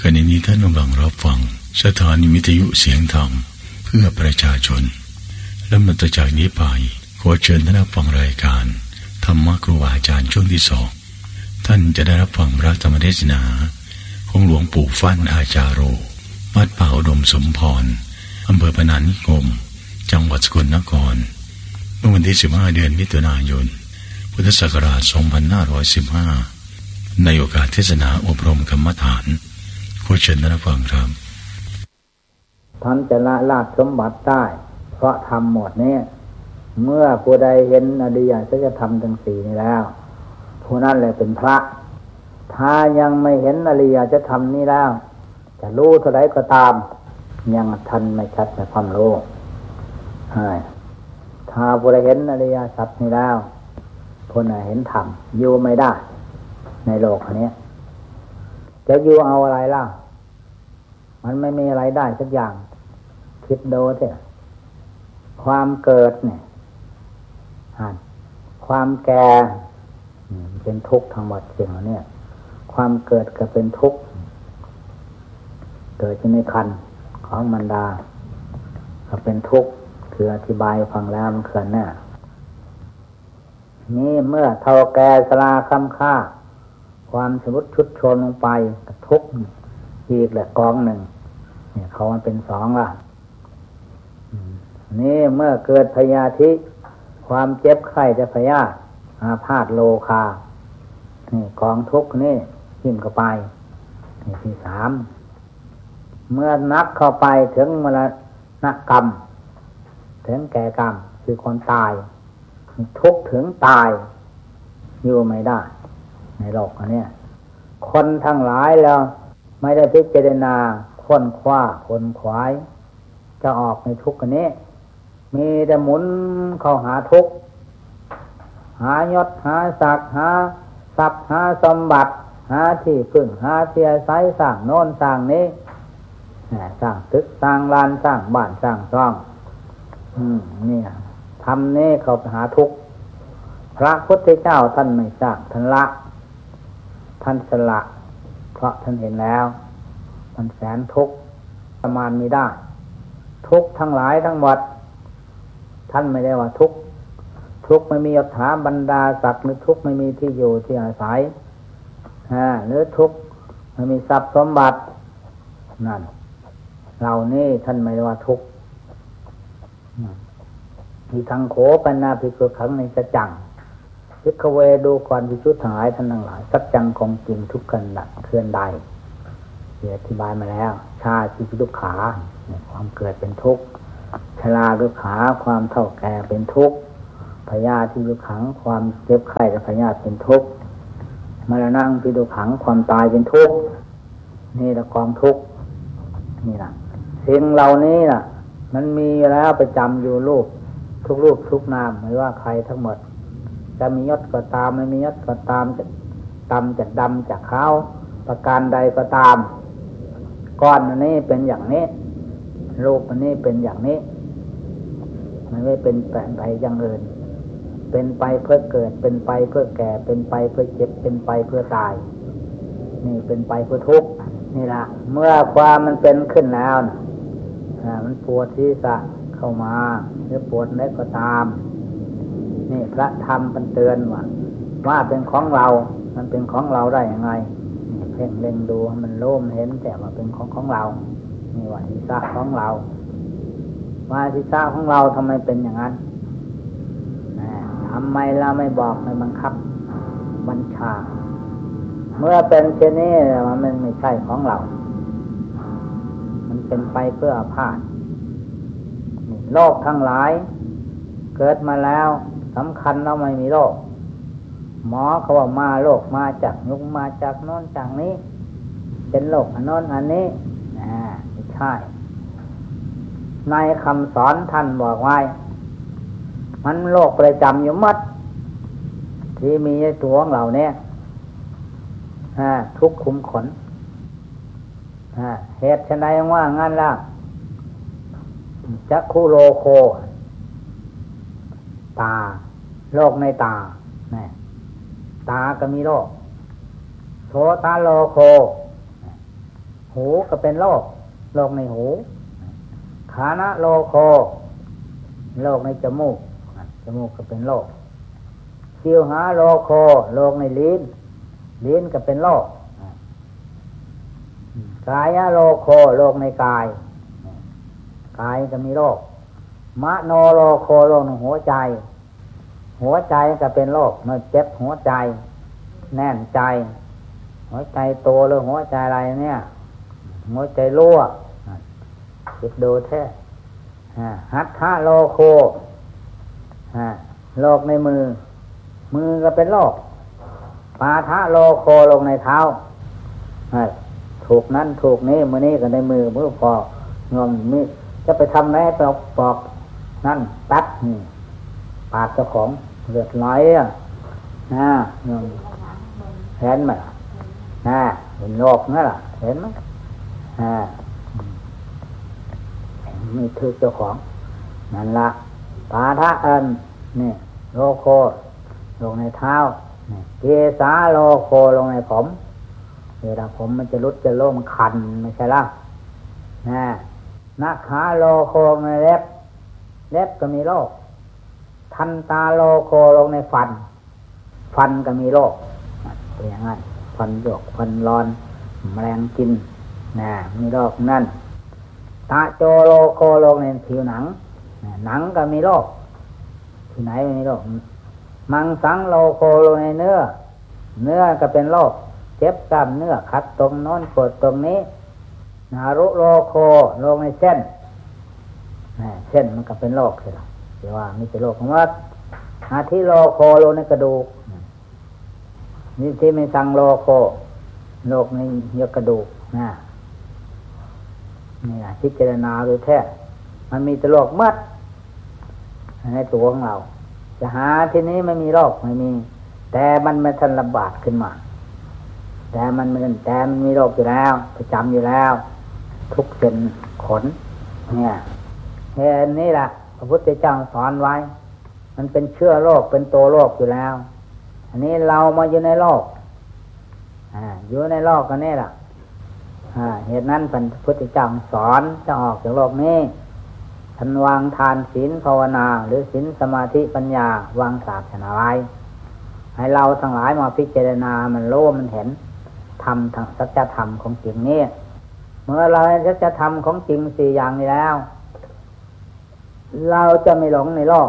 ขณะนี้ท่านกำลังรับฟังสถานีวิทยุเสียงธรรมเพื่อประชาชนและนับจากนี้ไปขอเชิญท่านรับฟังรายการธรรมครูอาจารย์ช่วงที่2ท่านจะได้รับฟังพระธรรมเทศนาของหลวงปู่ฟั่นอาจารโรวัดป่าอุดมสมพรอำเภอพนัสนิคมจังหวัดสกลนครเมื่อวันที่15 เดือนมิถุนายนพุทธศักราช2515ในโอกาสเทศนาอบรมกรรมฐานขอเชิญท่านรับฟังครับท่านจะละราชสมบัติได้เพราะทำหมดนี้เมื่อผู้ใดเห็นอริยสัจธรรมทั้งสี่นี้แล้วผู้นั้นแหละเป็นพระถ้ายังไม่เห็นอริยสัจธรรมนี้แล้วจะรู้เท่าไรก็ตามยังทันไม่ชัดในความรู้ถ้าผู้ใดเห็นอริยสัจนี้แล้วผู้นั้นเห็นธรรมอยู่ไม่ได้ในโลกนี้จะอยู่เอาอะไรล่ะมันไม่มีอะไรได้สักอย่างคิดดูเถอะความเกิดเนี่ยความแก่เป็นทุกข์ทั้งหมดสิ่งเหล่านี้ความเกิดก็เป็นทุกข์เกิดอยู่ในครรภ์ของมารดาก็เป็นทุกข์คืออธิบายฟังแล้วมันเขินแน่นี่เมื่อเท่าแก่ชราค่ำค่าความสมมติชุดโชนลงไปกระทุกข์อีกแหละกองหนึ่งเนี่ยเขามันเป็นสองล่ะนี่เมื่อเกิดพยาธิความเจ็บไข้จะพยาธิอาพาธโรคานี่กองทุกข์นี่ขึ้นเข้าไปนี่ที่สามเมื่อนักเข้าไปถึงมรณกรรมถึงแก่กรรมคือคนตายทุกข์ถึงตายอยู่ไม่ได้ในโลกอันนี้คนทั้งหลายแล้วไม่ได้พิจารณาค้นคว้าคนขวายจะออกในทุกข์อันนี้มีแต่หมุนเข้าหาทุกข์หายศหาศักดิ์หาทรัพย์หาสมบัติหาที่พึ่งหาเสียไซสร้างโน่นสร้างนี้สร้างตึกสร้างลานสร้างบ้านสร้างช่องเนี่ยทำนี้เขาหาทุกข์พระพุทธเจ้าท่านไม่สร้างท่านละท่านสละเพราะท่านเห็นแล้วมันแสนทุกข์ประมาณไม่ได้ทุกข์ทั้งหลายทั้งหมดท่านไม่ได้ว่าทุกข์ไม่มียศถาบรรดาศักดิ์หรือทุกข์ไม่มีที่อยู่ที่อาศัยหรือทุกข์ไม่มีทรัพย์สมบัตินั่นเหล่านี้ท่านไม่ได้ว่าทุกข์มีทางโขปนาภิกขุขังในสัจจังภิกขเวดูก่อนภิกษุทั้งหลายท่านทั้งหลายสัจจังของจริงทุกขันธ์เคลื่อนใดอธิบายมาแล้วชาติทุกขาความเกิดเป็นทุกข์ชราทุกขาความเฒ่าแก่เป็นทุกข์พยาธิทุกขังความเจ็บไข้และพยาธิเป็นทุกข์มรณะทุกขังความตายเป็นทุกข์นี่ละกองทุกข์นี่ล่ะสิ่งเหล่านี้ล่ะมันมีแล้วประจำอยู่รูปทุกนามไม่ว่าใครทั้งหมดจะมียศก็ตามไม่มียศก็ตามจะดำจะดำจะขาวประการใดก็ตามก้อนอันนี้เป็นอย่างนี้รูปอันนี้เป็นอย่างนี้ไม่เป็นแปลงไปอย่างอื่นเป็นไปเพื่อเกิดเป็นไปเพื่อแก่เป็นไปเพื่อเจ็บเป็นไปเพื่อตายนี่เป็นไปเพื่อทุกข์นี่ล่ะเมื่อความมันเป็นขึ้นแล้วนะมันปวดศีรษะเข้ามาหรือปวดอะไรก็ตามนี่พระธรรมมันเตือนว่าเป็นของเรามันเป็นของเราได้ยังไงเพ่งเล็งดูมันโล่มเห็นแต่ว่าเป็นของเรานี่ว่าศีรษะของเราว่าศีรษะของเราทำไมเป็นอย่างนั้นทำไมเราไม่บอกไม่บังคับบัญชาเมื่อเป็นเช่นนี้มันไม่ใช่ของเรามันเป็นไปเพื่ออาพาธโลกทั้งหลายเกิดมาแล้วสำคัญเราไม่มีโรคหมอเขาว่ามาโรคมาจากยุงมาจากโน่นจากนี้เป็นโรคอันโน้นอันนี้ไม่ใช่ในคำสอนท่านบอกไว้มันโรคประจำอยู่มัดที่มีในตัวของเราเนี่ยทุกข์ขุมขนเหตุไฉนว่างั้นล่ะจักขุโลโคตาโรคในตาตาก็มีโรคโสตโลโค หหูก็เป็นโรคในหูคานะโลโคโรคในจมูกก็เป็นโรคชิวหาโลโคโรคในลิ้นก็เป็นโรคกายโลโคโรคในกายก็มีโรคมโนโลโคโรคในหัวใจก็เป็นโรคมันเจ็บหัวใจแน่นใจหัวใจโตหรือหัวใจอะไรเนี่ยหัวใจรั่วคิดดูแท้หัตถะโลโคโรคในมือก็เป็นโรคปาทะโลโคโรคในเท้าถูกนั้นถูกนี้มือนี้ก็ในมือพองอมมีจะไปทำไหนปอกนั่นตัดปากเจ้าของเลือดไหลเห็นไหมเป็นโรคนั่นแหละเห็นไหมไม่ถือเจ้าของนั่นละปาทะนี่โลโคลงในเท้าเกสาโลโคลงในผมเวลาผมมันจะรุดจะโล่งคันไม่ใช่ล่ะนาขาโลโคในเล็บก็มีโรคทันตาโลโคลงในฟันก็มีโรคเป็นอย่างนั้นฟันหยกฟันร้อนแมลงกินมีโรคนั่นตาโจโลโคลงในผิวหนังก็มีโรคที่ไหนไม่มีโรคมังสังโลโคลงในเนื้อก็เป็นโรคเจ็บกล้ามเนื้อขัดตรงโน้นปวดตรงนี้นารุโลโคลงในเส้นมันก็เป็นโรคใช่ไหมแต่ว่าไม่ใช่โรคของว่าอาทิโลโคลงในกระดูกนี่ที่ไม่สังโลโคโรคในเยื่อกระดูกนี่นะพิจารณาโดยแท้มันมีแต่โรคมัดในตัวของเราจะหาที่นี้ไม่มีโรคไม่มีแต่มันไม่ทันระบาดขึ้นมาแต่มันมีโรคอยู่แล้วประจำอยู่แล้วทุกเส้นขนเนี่ยเห็นนี่แหละพระพุทธเจ้าสอนไว้มันเป็นเชื้อโรคเป็นตัวโรคอยู่แล้วอันนี้เรามาอยู่ในโลกอยู่ในโลกกันนี่แหละเหตุนั้นพระพุทธเจ้าสอนจะออกจากโลกนี้ท่านวางทานศีลภาวนาหรือศีลสมาธิปัญญาวางศาสนาไว้ให้เราทั้งหลายมาพิจารณามันรู้มันเห็นธรรมทางสัจธรรมของจริงนี่เมื่อเราเห็นสัจธรรมของจริงสี่อย่างนี้แล้วเราจะไม่หลงในโลก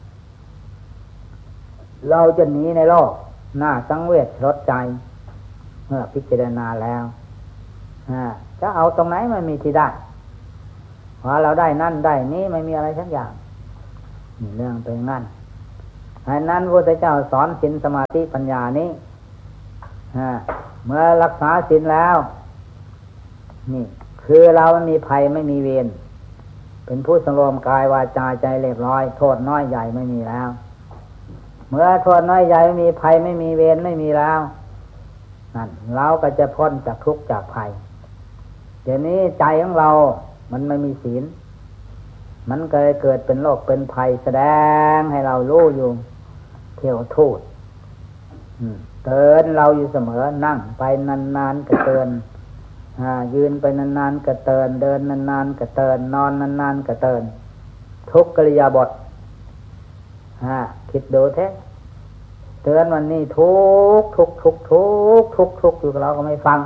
เราจะหนีในโลกหน้าสังเวชรสใจเมื่อพิจารณาแล้วจะเอาตรงไหนไม่มีที่ได้พอเราได้นั่นได้นี้ไม่มีอะไรทั้งอย่างนี่เรื่องเป็นงั้นให้นั้นพระพุทธเจ้าสอนศีลสมาธิปัญญานี้เมื่อรักษาศีลแล้วนี่คือเราไม่มีภัยไม่มีเวรเป็นผู้สำรวมกายวาจาใจเรียบร้อยโทษน้อยใหญ่ไม่มีแล้วเมื่อโทษน้อยใหญ่ไม่มีภัยไม่มีเวรไม่มีแล้วนั่นเราก็จะพ้นจากทุกข์จากภัยเดี๋ยวนี้ใจของเรามันไม่มีศีลมันก็เลยเกิดเป็นโรคเป็นภัยแสดงให้เรารู้อยู่เที่ยวทูดเตือนเราอยู่เสมอนั่งไปนานๆก็เตือนยืนไปนานๆก็เตือนเดินนานๆก็เตือนนอนนานๆก็เตือนทุกกิริยาบทคิดดูแท้เตือนวันนี้ทุกอยู่กับเราก็ไม่ฟัง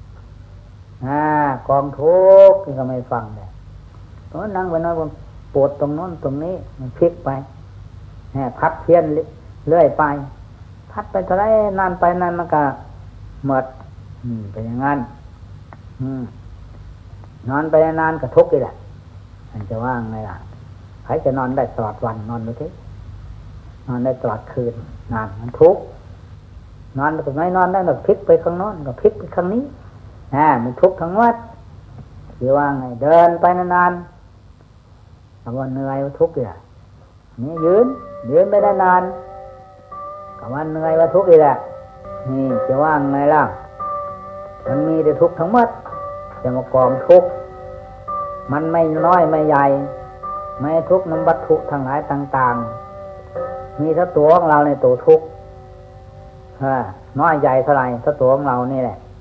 กองทุกข์นี่ก็ไม่ฟังเลยเพราะนั่งไปนอนปวดตรงโน้นตรงนี้มันพลิกไปพัดเพี้ยนเรื่อยไปพัดไปเท่าไรนานไปนานมันก็หมดเป็นอย่างนั้นนอนไปนานก็ทุกข์อีกแหละมันจะว่าไงล่ะใครจะนอนได้ตลอดวันนอนดูสินอนได้ตลอดคืนนานมันทุกข์นอนไปไม่นอนได้แบบพลิกไปข้างโน้นก็พลิกไปข้างนี้มันทุกข์ทั้งวัดคือว่าไงเดินไปนานๆคำว่าเหนื่อยว่าทุกข์เลยนี่ยืนไปนานๆคำว่าเหนื่อยว่าทุกข์เลยแหละนี่จะว่าไงล่ะมันมีแต่ทุกข์ทั้งหมดจะมากองทุกข์มันไม่น้อยไม่ใหญ่ไม่ทุกข์น้ำวัตถุทั้งหลายต่างๆมีถ้าตัวของเราในตัวทุกข์น้อยใหญ่เท่าไหร่ถ้าตัวของเรานี่แหละ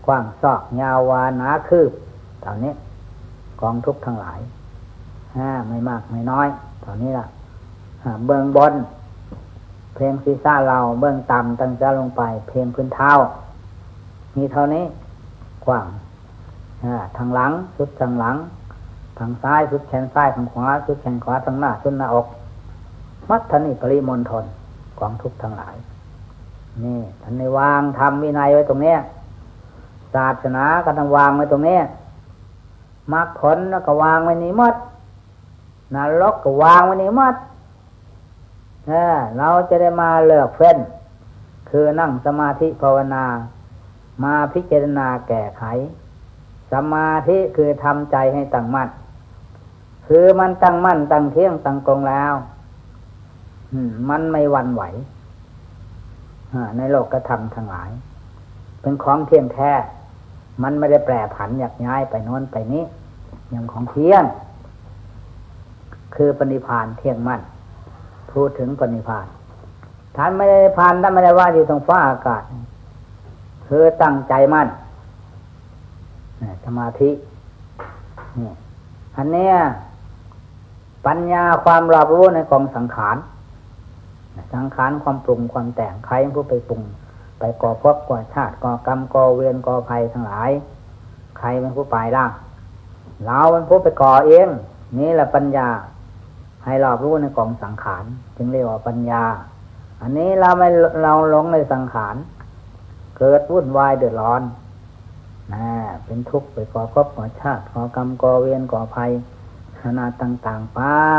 กว้างซอกยาววาหนาคืบเท่านี้กองทุกข์ทั้งหลายไม่มากไม่น้อยเท่านี้ล่ะเบื้องบนเพียงศีรษะเราเบื้องต่ำตั้งใจลงไปเพียงพื้นเท้ามีเท่านี้กว้างทางหลังสุดทางหลังทางซ้ายสุดแขนซ้ายทางขวาสุดแขนขวาทางหน้าสุดหน้าอกมัดท่านี่ปริมณฑลกองทุกข์ทั้งหลายนี่ท่านในวางทำวินัยไว้ตรงนี้ศาสนาก็ต้องวางไว้ตรงนี้มรรคผลแล้วก็วางไว้นี้หมดนรกก็วางไว้นี้หมดเราจะได้มาเลือกเฟ้นคือนั่งสมาธิภาวนามาพิจารณาแก้ไขสมาธิคือทำใจให้ตั้งมั่นคือมันตั้งมั่นตั้งเที่ยงตั้งตรงแล้วมันไม่หวั่นไหวในโลกกระทำทั้งหลายเป็นของเที่ยงแท้มันไม่ได้แปรผันอยากย้ายไปโน้นไปนี้อย่างของเที่ยงคือปณิพพานเที่ยงมั่นพูดถึงปณิพพานท่านไม่ได้พานท่านไม่ได้ว่าอยู่ตรงฟ้าอากาศคือตั้งใจมั่นสมาธินี่อันเนี้ยปัญญาความรอบรู้ในกองสังขารความปรุงความแต่งใครผู้ไปปรุงไปก่อภพก่อชาติก่อกรรมก่อเวรก่อภัยทั้งหลายใครเป็นผู้ไปล่ะเราเป็นผู้ไปก่อเองนี่แหละปัญญาให้รอบรู้ในกองสังขารจึงเรียกว่าปัญญาอันนี้เราหลงในสังขารเกิดวุ่นวายเดือดร้อนเป็นทุกข์ไปก่อภพก่อชาติก่อกรรมก่อเวรก่อภัยขนาดต่างๆไป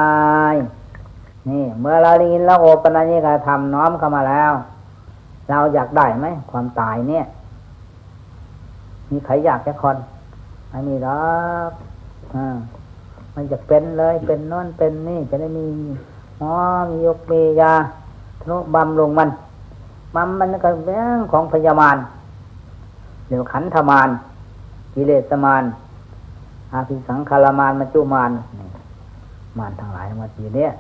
นี่เมื่อเราได้ยินแล้วโอปัญญิกาธรรมน้อมเข้ามาแล้วเราอยากได้ไหมความตายเนี่ยมีใครอยากแค่คนไม่มีหรอกมันจะเป็นเลยเป็นโน่นเป็นนี่จะได้มีหมอมียกมียาทนุบำรุงมันก็เรื่องของพยามารเดี๋ยวขันธมารกิเลสมารอาภิสังขารมารมัจจุมารมารทั้งหลายมาทีเนี้ย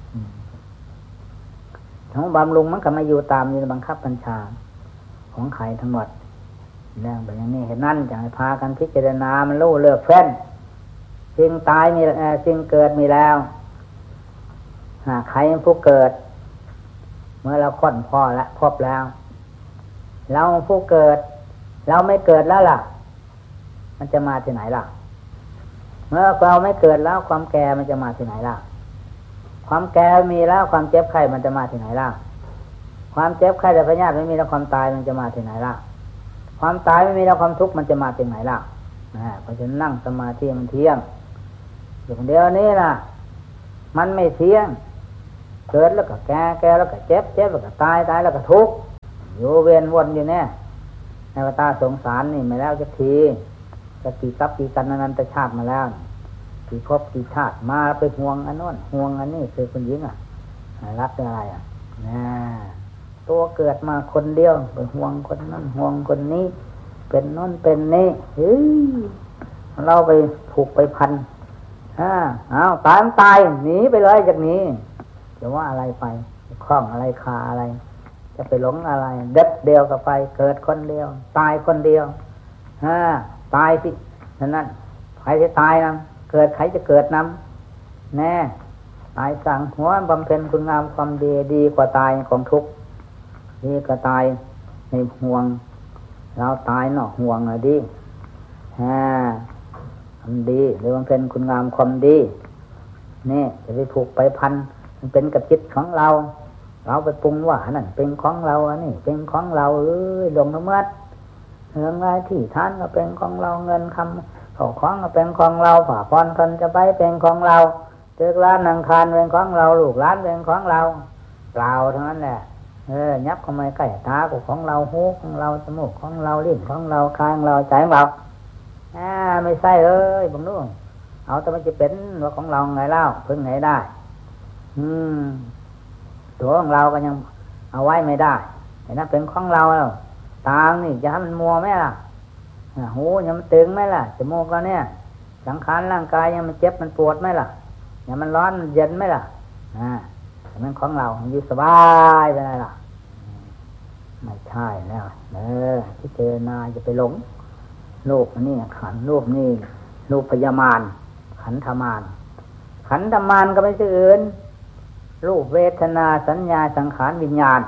ทั้งบำรุงมันก็มาอยู่ตามบังคับบัญชาของใครทั้งหมดเรื่องแบบนี้เห็นนั่นจะให้พากันพิจารณามันรู้เลือกเฟ้นสิ่งตายมีสิ่งเกิดมีแล้วใครเป็นผู้เกิดเมื่อเราค้นพ่อและพบแล้วเราผู้เกิดเราไม่เกิดแล้วล่ะมันจะมาที่ไหนล่ะเมื่อเราไม่เกิดแล้วความแก่มันจะมาที่ไหนล่ะความแก่มีแล้วความเจ็บไข้มันจะมาที่ไหนล่ะความเจ็บไข้แต่พยาธิไม่มีแล้วความตายมันจะมาที่ไหนล่ะความตายไม่มีแล้วความทุกข์มันจะมาที่ไหนล่ะเพราะฉะนั้นนั่งสมาธิมันเที่ยงอยู่คนเดียวนี้ล่ะมันไม่เที่ยงเกิดแล้วก็แก่แล้วก็เจ็บแล้วก็ตายแล้วก็ทุกข์อยู่เวียนวนอยู่เนี่ยในวัฏสงสารนี่มาแล้วจะทีจะกี่กับกี่กันนันตชาติมาแล้วกี่ภพกี่ชาติมาไปห่วงอันโน้นห่วงอันนี้คือคนหญิงรักอะไรตัวเกิดมาคนเดียวไปห่วงคนนั้นห่วงคนนี้เป็นโน้นเป็นนี้เราไปผูกไปพันตายหนีไปเลยจากนี้จะว่าอะไรไปคล้องอะไรคาอะไรจะไปหลงอะไรเด็ดเดียวกับไปเกิดคนเดียวตายคนเดียวตายสินั่นใครจะตายนะเกิดใครจะเกิดนำแน่ตายสั่งหัวบำเพ็ญคุณงามความดีกว่าตายของทุกข์ดีกว่าตายในห่วงเราตายนอกห่วงดีทำดีหรือบำเพ็ญคุณงามความดีนี่จะไปผูกไปพันมันเป็นกับจิตของเราไปปรุงว่านั่นเป็นของเราอันนี้เป็นของเราลงน้ำมัดเรื่องอะไรที่ท่านก็เป็นของเราเงินคำของก็เป็นของเราฝ่าพรคนจะไปเป็นของเราเจอร้านนังคารเป็นของเราลูกร้านเป็นของเราเปล่าทั้งนั้นแหละยับเข้ามาใกล้ตาของเราหูของเราจมูกของเราลิ้นของเราคางเราใจของเราไม่ใช่บังนู้นเอาแต่มันจะเป็นว่าของเราไงเล่าพึ่งไงได้ตัวของเราก็ยังเอาไว้ไม่ได้แต่นั่นเป็นของเราแล้วตานี่จะให้มันมัวไหมล่ะหูยังมันตึงไหมล่ะจมูกก็เนี่ยสังขารร่างกายยังมันเจ็บมันปวดไหมล่ะยังมันร้อนมันเย็นไหมล่ะแต่มันของเราอยู่สบายไปเลยล่ะไม่ใช่แล้วพิจารณาจะไปหลงรูปนี่ขันธ์รูปนี่รูปพยามารขันธมารขันธมารก็ไม่ใช่อื่นรูปเวทนาสัญญาสังขารวิญญาณ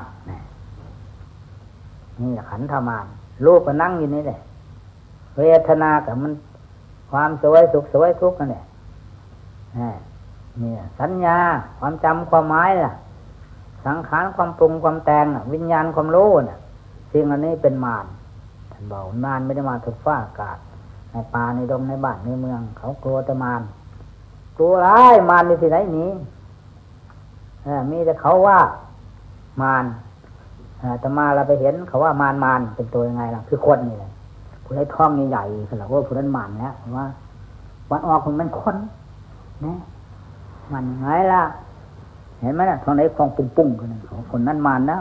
นี่แหละขันธมารรูปก็นั่งอยู่นี่แหละเวทนากับมันความสวยสุขสวยทุกข์นั่นแหละนี่สัญญาความจำความหมายล่ะสังขารความปรุงความแต่งวิญญาณความรู้น่ะสิ่งอันนี้เป็นมารท่านบอกมารไม่ได้มาถูกฟ้าอากาศในป่าในดงในบ้านในเมืองเขากลัวแต่มารกลัวร้ายมารอยู่ที่ไหนนี้มีแต่เขาว่ามารแต่มาเราไปเห็นเขาว่ามารเป็นตัวยังไงล่ะคือคนนี่แหละผู้ใดท้องใหญ่ๆเขาบอกว่าผู้นั้นมารแล้วว่าวันออกคนมันคนนะมันยังไงล่ะเห็นไหมล่ะท้องไหนฟองปุ้งๆกันคนนั้นมารนะ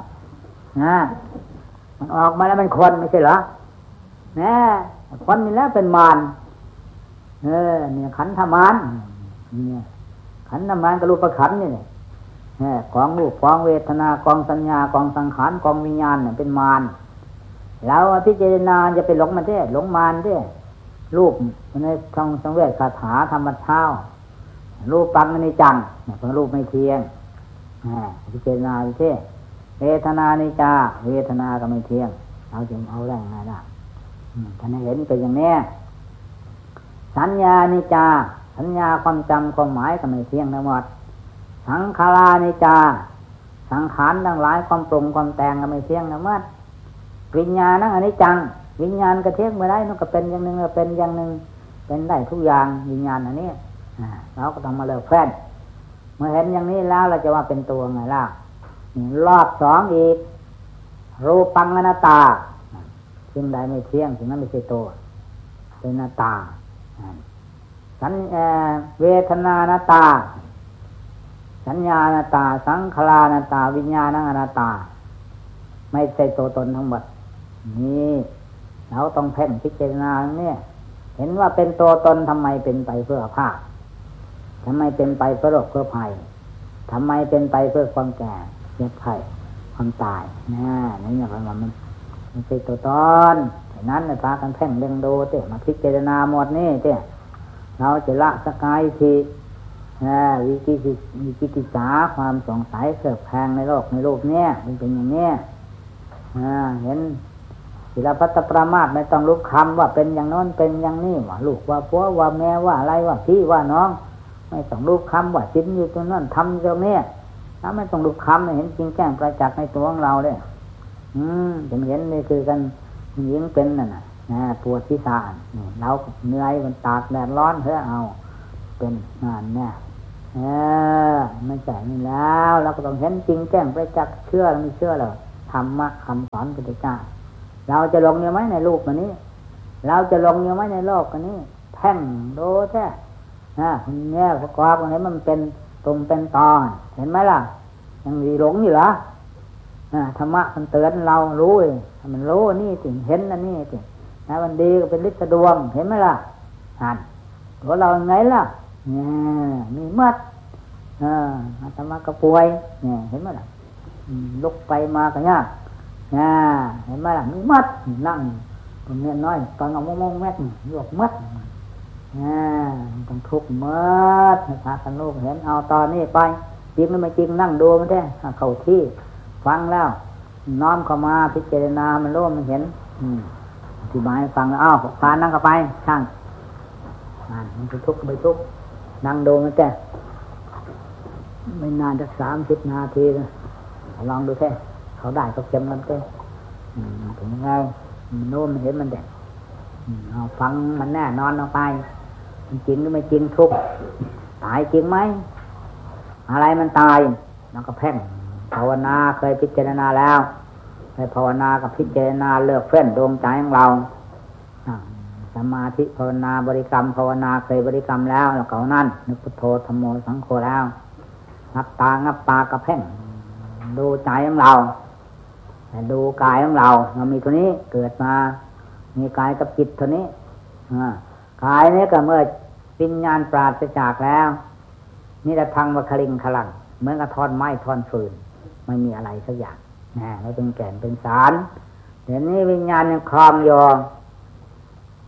มันออกมาแล้วมันคนไม่ใช่เหรอนะคนนี่แล้วเป็นมารเนี่ยขันธมารเนี่ยขันธมารกับรูปขันธ์นี่เนี่ยกองรูปกองเวทนากองสัญญากองสังขารกองวิญญาณเนี่ยเป็นมารแล้วพิจารณาจะไปหลงมันได้หลงมารได้รูปในทางสังเวชคาถาธรรมชาติรูปปังในจังเนี่ยเป็นรูปไม่เที่ยงพิจารณาอยู่ที่เวทนานิจจาเวทนาก็ไม่เที่ยงเราจึงเอาได้ไงล่ะท่านเห็นเป็นอย่างนี้สัญญานิจจาสัญญาความจำความหมายก็ไม่เที่ยงทั้งหมดสังขารานิจจาสังขารทั้งหลายความปรุงความแต่งก็ไม่เที่ยงทั้งหมดวิญญาณนั่นอนิจจังวิญญาณก็เที่ยงไม่ได้มันก็เป็นอย่างหนึ่งก็เป็นอย่างหนึ่งเป็นได้ทุกอย่างวิญญาณอันนี้เราก็ต้องมาเลิกแฟนเมื่อเห็นอย่างนี้แล้วเราจะว่าเป็นตัวไงล่ะรอบสองอีกรูปังอนัตตาสิ่งใดไม่เที่ยงสิ่งนั้นไม่ใช่ตัวเป็นอนัตตาสัญเวทนาอนัตตาสัญญาอนัตตาสังขารอนัตตาวิญญาณอนัตตาไม่ใช่ตัวตนทั้งหมดนี่เราต้องเพ่งพิจารณาเนี่ยเห็นว่าเป็นตัวตนทำไมเป็นไปเพื่อภาคทำไมเป็นไปเพื่อโรคเพื่อภัยทำไมเป็นไปเพื่อความแก่เจ็บไข้ความตายนี่อย่างไรมันเป็นตัวตนฉะนั้นในพากันเพ่งเล็งดูเตะมาพิจารณาหมดนี่เตะเราจะละสกายทีวิจิกิจฉาความสงสัยเกิดแพงในโลกเนี่ยมันเป็นอย่างนี้เห็นศิลปัตตปรามาสไม่ต้องรู้คำว่าเป็นอย่างโน้นเป็นอย่างนี้ว่าลูกว่าผัวว่าแม่ว่าอะไรว่าพี่ว่าน้องไม่ต้องรู้คำว่าชิ้นอยู่ตรงนั้นทำตรงนี้ถ้าไม่ต้องรู้คำเห็นจริงแจ้งประจักษ์ในตัวของเราเลยจะเห็นนี่คือกันยิงเป็นน่ะปวดศีรษะเราเหนื่อยมันตากแดดร้อนเพื่อเอาเป็นงานเนี่ยไม่ใช่นี่แล้วเราก็ต้องเห็นจริงแจ้งประจักษ์เชื่อไม่เชื่อหรอธรรมะคำสอนพุทธเจ้าเราจะลงอยู่ไหมในรูปอันนี้เราจะลงอยู่ไหมในโลกอันนี้แท่งโดแท้เนี่ยประกอบอันนี้มันเป็นตรงเป็นตอนเห็นไหมล่ะยังมีหลงอยู่เหรอธรรมะมันเตือนเรารู้มันรู้นี่สิเห็นอันนี้สิมันดีก็เป็นฤทธิ์ดวงเห็นไหมล่ะตัวเราไงล่ะมีมัดธรรมะก็ป่วยเนี่ยเห็นไหมล่ะลุกไปมาก็ยากเห็นไหมล่ะมีมัดนั่งตรงนี้น้อยตอนเอามองแม่หยวกมัดต้องทุกข์มัดพากันลูกเห็นเอาตอนนี้ไปจริงหรือไม่จริงนั่งดูมันแท้เข้าที่ฟังแล้วน้อมเข้ามาพิจารณามันรู้มันเห็นอธิบายฟังแล้วพานั่งเข้าไปช่างมันจะทุกข์ไม่ทุกข์นั่งดูมันแท้ไม่นานจะ30 นาทีนะลองดูแท้เขาได้เขาเข็มกันแท้ถึงยังไงมันโน้มมันเห็นมันแดดฟังมันแน่นอนลงไปมันจริงหรือไม่จริงทุกข์ตายจริงไหมอะไรมันตายแล้วก็เพ่งภาวนาเคยพิจารณาแล้วให้ภาวนากับพิจารณาเลือกเฟ้นดวงใจของเราสมาธิภาวนาบริกรรมภาวนาเคยบริกรรมแล้วแล้วเขานั่นนึกพุทโธธัมโมสังโฆแล้วงับตากระเพ่งดูใจของเราดูกายของเรามีตัวนี้เกิดมามีกายกับจิตตัวนี้กายนี้ก็เมื่อวิญญาณปราศจากแล้วนี่จะพังวะคลิงขลังเหมือนกับท่อนไม้ท่อนฟืนไม่มีอะไรสักอย่างแล้วเป็นแก่นเป็นสารเดี๋ยวนี้วิญญาณยังคลองอยู่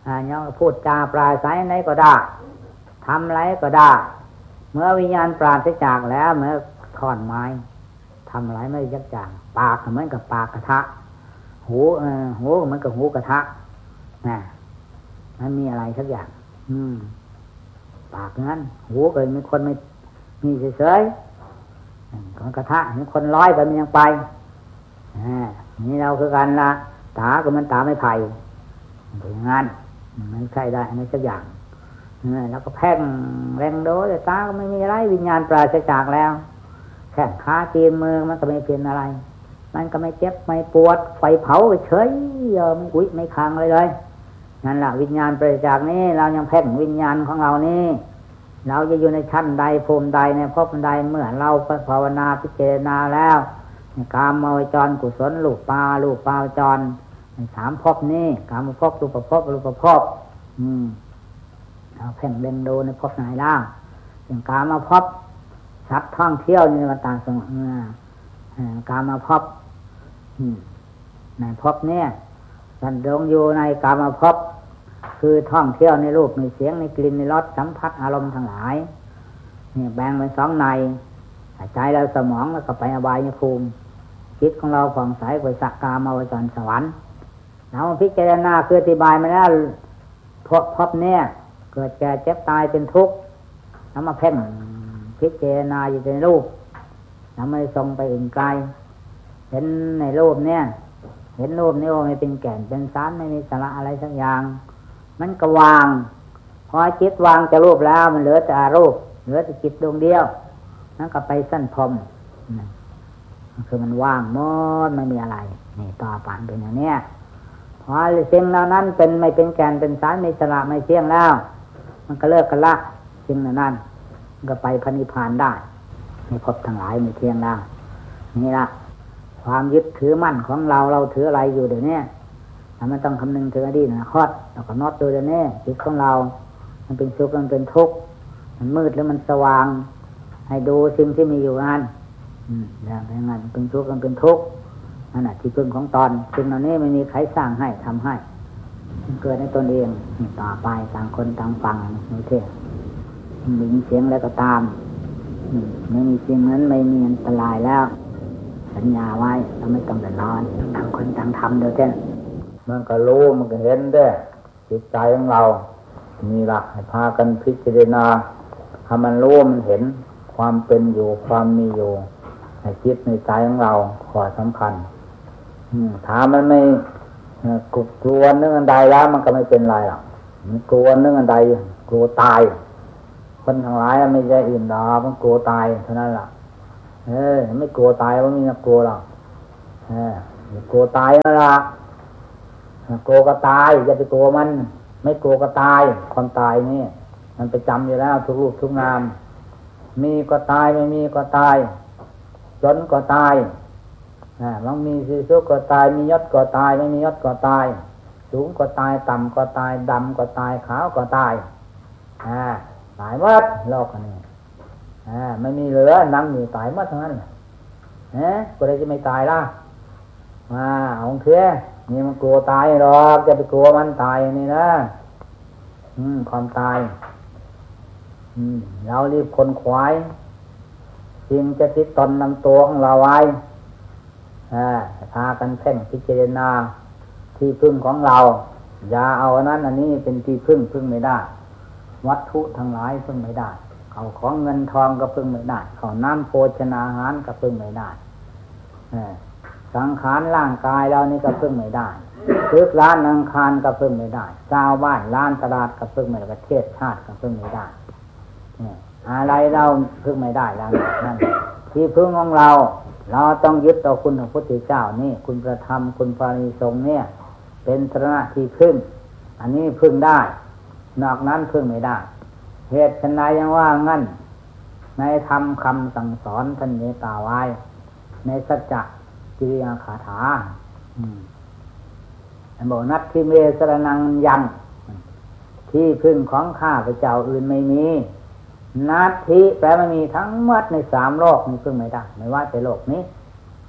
ยังพูดจาปราศัยไหนก็ได้ทำอะไรก็ได้เมื่อวิญญาณปราศจากแล้วเมื่อท่อนไม้ทำอะไรไม่ยักอย่างปากเหมือนกับปากกระทะหูเหมือนกับหูกระทะนะมันมีอะไรสักอย่างปากงั้นหูก็มีคนไม่มีเฉยๆของกระทะมีคนร้อยไปมันยังไปนี่เราคือกันละตาก็มันตาไม่ไผ่เป็นอย่างนั้นมันใช่ได้อันนี้สักอย่างแล้วก็แพ่งแรงโดแต่ตาก็ไม่มีอะไรวิญญาณปราศจากแล้วแข้งขาตีนมือมันก็ไม่เป็นอะไรมันก็ไม่เจ็บไม่ปวดไฟเผาเฉยไม่อุ้ยไม่คังเลยนั่นแหละวิญญาณปราศจากนี้เรายังแพ่งวิญญาณของเรานี่เราจะอยู่ในชั้นใดภูมิใดในภพใดเมื่อเราภาวนาพิจารณาแล้วกามวจรกุศลรูปปาวจรสามภพนี้กามภพรูปภพเราเพ่งเล็งดูในภพไหนล่ะอย่างกามาภพสัตว์ท่องเที่ยวในวัฏฏะสงสารกามาภพในภพนี้สันดงอยู่ในกามาภพคือท่องเที่ยวในรูปในเสียงในกลิ่นในรสสัมผัสอารมณ์ทั้งหลายเนี่ยแบ่งเป็นสองในใจเราสมองแล้วก็ไปอบายภูมิจิตของเราผ่องใสไปสักกามาวจรสวรรค์เราพิจารณาคืออธิบายมาแล้วภพเนี่ยเกิดแก่เจ็บตายเป็นทุกข์แล้วมาเพ่งพิจารณาอยู่ในรูปแล้วไม่ส่งไปอื่นไกลเห็นในรูปเนี่ยเห็นรูปนี่ว่าไม่เป็นแก่นเป็นสารไม่มีสาระอะไรสักอย่างมันก็วางพอจิตวางจะรูปแล้วมันเหลือแต่อารูปเหลือแต่จิตดวงเดียวนั่นก็ไปสั้นพรมคือมันว่างหมดไม่มีอะไรนี่ต่อไปเป็นอย่างนี้พอสิ่งเหล่านั้นเป็นไม่เป็นแก่นเป็นสารไม่สละไม่เที่ยงแล้วมันก็เลิกกันละสิ่งเหล่านั้นมันก็ไปพระนิพพานได้ในภพทั้งหลายไม่เที่ยงแล้วนี่ละความยึดถือมั่นของเราถืออะไรอยู่เดี๋ยวนี้มันต้องคำนึงถึงอดีตอนาคตเราก็นอดดูเดี๋ยวนี้จิตของเรามันเป็นสุขมันเป็นทุกข์มันมืดหรือมันสว่างให้ดูสิ่งที่มีอยู่นั่นอย่างนั้นเป็นทุกข์มันเป็นทุกข์นั่นแหละที่พึ่งของตนสิ่งเหล่านี้ไม่มีใครสร้างให้ทำให้มันเกิดในตนเองต่อไปต่างคนต่างฟังไม่เท่มีเสียงแล้วก็ตามไม่มีสิ่งนั้นไม่มีอันตรายแล้วสัญญาไว้เราไม่ต้องเดือดร้อนต่างคนต่างทำเดี๋ยวเท่มันก็รู้มันก็เห็นได้จิตใจของเรามีหลักให้พากันพิจารณาถ้ามันรู้มันเห็นความเป็นอยู่ความมีอยู่ในจิตในใจของเราขอสำคัญถ้ามันไม่กลัวเรื่องอันใดแล้วมันก็ไม่เป็นไรหรอกมันกลัวเรื่องอันใดกลัวตายคนทั้งหลายไม่ใช่อื่นหรอกมันกลัวตายเท่านั้นแหละไม่กลัวตายว่ามีนักกลัวหรอกกลัวตายนั่นแหละกลัวก็ตายอย่าไปกลัวมันไม่กลัวก็ตายความตายนี่มันประจำอยู่แล้วทุกรูปทุกนามมีก็ตายไม่มีก็ตายจนก็ตายบางมีสีสุขก็ตายมียศก็ตายไม่มียศก็ตายสูงก็ตายต่ำก็ตายดำก็ตายขาวก็ตายตายหมดโลกนี้ไม่มีเหลือนั่งอยู่ตายหมดทั้งนั้นก็เลยจะไม่ตายล่ะเอาเถอะนี่มันกลัวตายหรอกจะไปกลัวมันตายนี่นะความตายเรารีบคนขวายสิ่งจะติดตนนำตัวของเราไว้พากันเพ่งพิจารณาที่พึ่งของเราอย่าเอาอันนั้นอันนี้เป็นที่พึ่งไม่ได้วัตถุทั้งหลายพึ่งไม่ได้เขาของเงินทองก็พึ่งไม่ได้เขาน้ำโภชนาอาหารก็พึ่งไม่ได้สังขารร่างกายเรานี่ก็พึ่งไม่ได้ตึกร้านอังคารก็พึ่งไม่ได้ชาวบ้านร้านตลาดก็พึ่งไม่ได้ประเทศชาติก็พึ่งไม่ได้อะไรเราพึ่งไม่ได้แล้วนั่นที่พึ่งของเราต้องยึดต่อคุณของพระพุทธเจ้านี่คุณพระธรรมคุณพระอริยสงฆ์เนี่ยเป็นสรณะที่พึ่งอันนี้พึ่งได้นอกนั้นพึ่งไม่ได้เหตุฉะนั้นยังว่างั้นในธรรมคำสั่งสอนท่านเมตตาไว้ในสัจจะกิริยาคาถาบอกนัตถิเมสรณังยังที่พึ่งของข้าพเจ้าอื่นไม่มีนัตถิแปลว่ามีทั้งหมดในสามโลกนี่พึ่งไม่ได้ไม่ว่าแต่โลกนี้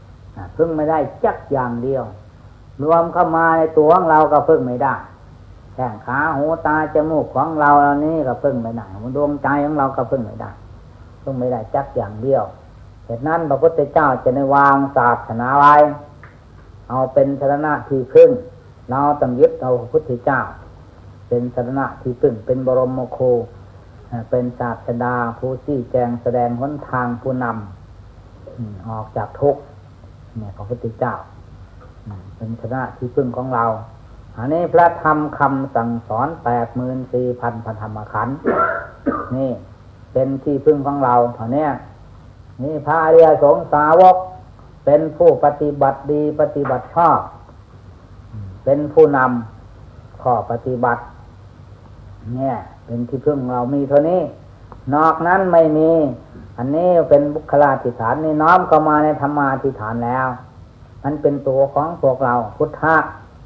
พึ่งไม่ได้จักอย่างเดียวรวมเข้ามาในตัวของเราก็พึ่งไม่ได้แข้งขาหูตาจมูกของเราเหล่านี้ก็พึ่งไม่ได้ดวงใจของเราก็พึ่งไม่ได้จักอย่างเดียวเหตุนั้นพระพุทธเจ้าจะในวางศาสนาไว้เอาเป็นสรณะที่พึ่งเราต้องยึดเอาพระพุทธเจ้าเป็นสรณะที่พึ่งเป็นบรมโคเป็นศาสดาผู้ชี้แจงแสดงหนทางผู้นำออกจากทุกข์เนี่ยพระพุทธเจ้าเป็นสรณะที่พึ่งของเราอันนี้พระธรรมคำสั่งสอน 84,000 พระธรรมขันธ์นี่เป็นที่พึ่งของเราเท่านี้นี่พระอริยสงฆ์สาวกเป็นผู้ปฏิบัติดีปฏิบัติชอบเป็นผู้นำข้อปฏิบัติเนี่ยเป็นที่พึ่งเรามีเท่านี้นอกนั้นไม่มีอันนี้เป็นบุคลาธิฐานนี่น้อมเข้ามาในธรรมาธิฐานแล้วมันเป็นตัวของพวกเราพุทธะ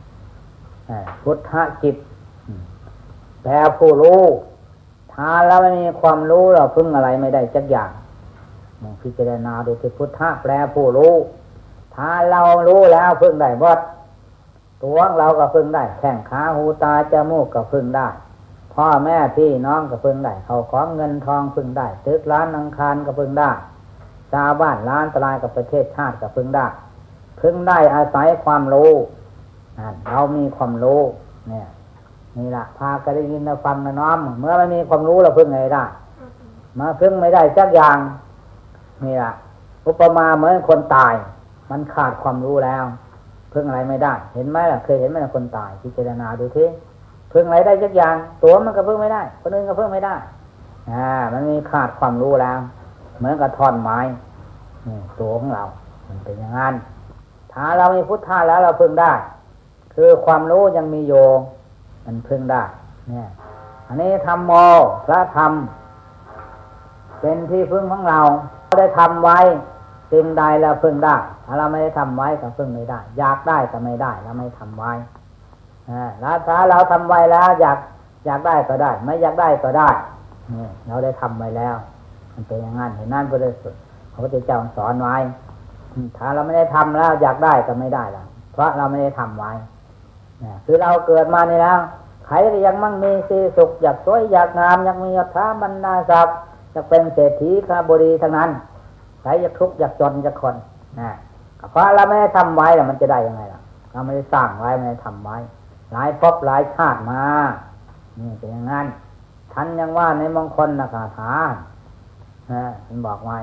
จิตแปลผู้รู้ถ้าเราไม่มีความรู้เราพึ่งอะไรไม่ได้จักอย่างพิจารณาดูที่พุทธะแปลผู้รู้ถ้าเรารู้แล้วพึ่งได้หมดตัวเราก็พึ่งได้แข้งขาหูตาจมูกก็พึ่งได้พ่อแม่พี่น้องก็พึ่งได้เขาของเงินทองพึ่งได้ตึกร้านอังคารก็พึ่งได้ชาวบ้านล้านตรายกับประเทศชาติก็พึ่งได้อาศัยความรู้เรามีความรู้เนี่ยนี่แหละพากันได้ยินได้ฟังนะน้อมเมื่อไม่มีความรู้เราพึ่งไงได้มาพึ่งไม่ได้จักอย่างนี่แหละอุปมาเหมือนคนตายมันขาดความรู้แล้วพึ่งอะไรไม่ได้เห็นไหมล่ะเคยเห็นไหมคนตายพิจารณาดูทีพึ่งอะไรได้จักอย่างตัวมันก็พึ่งไม่ได้คนอื่นก็พึ่งไม่ได้มันมีขาดความรู้แล้วเหมือนกับท่อนไม้นี่ตัวของเรามันเป็นอย่างนั้นถ้าเรามีพุทธะแล้วเราพึ่งได้คือความรู้ยังมีโยมันพึ่งได้เนี่ยอันนี้ธรรมโมพระธรรมเป็นที่พึ่งของเราได้ทำไว้สิ่งใดแล้วพึ่งได้ถ้าเราไม่ได้ทำไว้ก็พึ่งไม่ได้อยากได้ก็ไม่ได้เราไม่ทำไว้แล้วถ้าเราทำไว้แล้วอยากได้ก็ได้ไม่อยากได้ก็ได้นี่เราได้ทำไว้แล้วมันเป็นอย่างนั้นเห็นนั่นก็เลยพระพุทธเจ้าสอนไว้ถ้าเราไม่ได้ทำแล้วอยากได้ก็ไม่ได้แล้วเพราะเราไม่ได้ทำไว้คือเราเกิดมานี่แล้วใครยังมั่งมีสีสุขอยากสวยอยากงามอยากมียศถาบรรดาศักดิ์จะเป็นเศรษฐีข้าบดีทั้งนั้นใครอยากทุกข์อยากจนอยากคนเพราะเราไม่ได้ทำไว้แล้วมันจะได้ยังไงล่ะเราไม่ได้สร้างไว้ไม่ได้ทำไว้หลายภพหลายชาติมานี่เป็นอย่างนั้นท่านยังว่าในมงคลคาถาท่านบอกไว้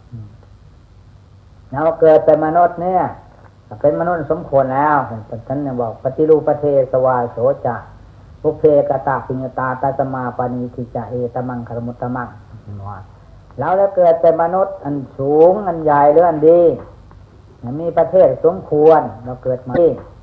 เราเกิดเป็นมนุษย์เนี่ยเป็นมนุษย์สมควรแล้วท่านยังบอกปฏิรูปเทสวาโสจะปุเพกตาปิญญตาตัสมาปานิทิจะเอตมังคารมุตตมังเราได้เกิดเป็นมนุษย์อันสูงอันใหญ่หรืออันดีมีประเทศสมควรเราเกิดมา